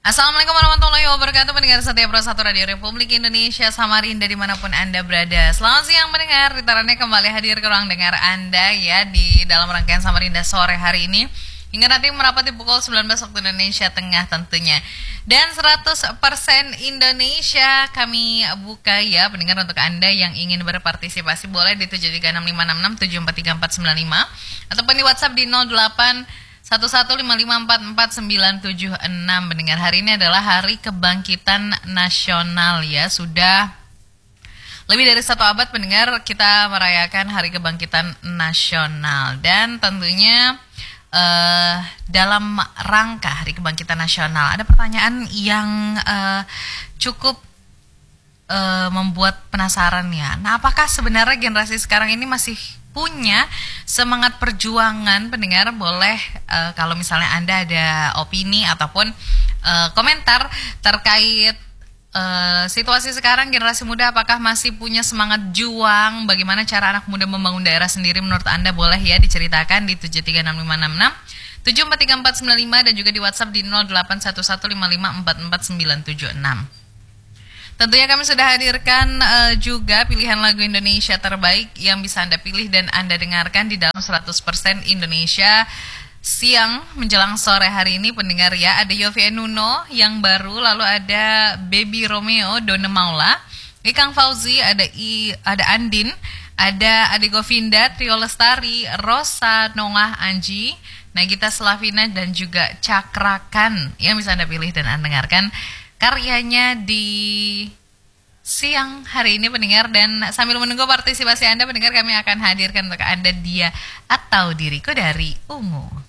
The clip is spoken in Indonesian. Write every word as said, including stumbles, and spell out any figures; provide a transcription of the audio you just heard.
Assalamualaikum warahmatullahi wabarakatuh. Pendengar setia Pro satu Radio Republik Indonesia Samarinda dimanapun Anda berada. Selamat siang pendengar, Ritarannya kembali hadir ke ruang dengar Anda ya di dalam rangkaian Samarinda sore hari ini hingga nanti merapat di pukul sembilan belas waktu Indonesia Tengah tentunya. Dan seratus persen Indonesia kami buka ya pendengar, untuk Anda yang ingin berpartisipasi boleh di tujuh tiga enam lima enam enam tujuh empat tiga empat sembilan lima ataupun di WhatsApp di nol delapan satu satu lima lima empat empat sembilan tujuh enam. Mendengar hari ini adalah Hari Kebangkitan Nasional ya. Sudah lebih dari satu abad pendengar kita merayakan Hari Kebangkitan Nasional. Dan tentunya uh, dalam rangka Hari Kebangkitan Nasional ada pertanyaan yang uh, cukup uh, membuat penasaran ya. Nah, apakah sebenarnya generasi sekarang ini masih punya semangat perjuangan? Pendengar boleh uh, kalau misalnya Anda ada opini ataupun uh, komentar terkait uh, situasi sekarang generasi muda, apakah masih punya semangat juang? Bagaimana cara anak muda membangun daerah sendiri menurut Anda? Boleh ya diceritakan di tujuh tiga enam lima enam enam tujuh empat tiga empat sembilan lima dan juga di WhatsApp di nol delapan satu satu lima lima empat empat sembilan tujuh enam. Tentunya kami sudah hadirkan uh, juga pilihan lagu Indonesia terbaik yang bisa Anda pilih dan Anda dengarkan di dalam seratus persen Indonesia siang menjelang sore hari ini pendengar ya. Ada Yovie Nuno yang baru, lalu ada Baby Romeo, Dona Maula, Ikang Fauzi, ada I, ada Andin, ada Ade Govinda, Trio Lestari, Rosa, Nongah, Anji, Nagita Slavina dan juga Cakrakan yang bisa Anda pilih dan Anda dengarkan karyanya di siang hari ini pendengar. Dan sambil menunggu partisipasi Anda pendengar, kami akan hadirkan untuk Anda Dia atau Diriku dari Ungu.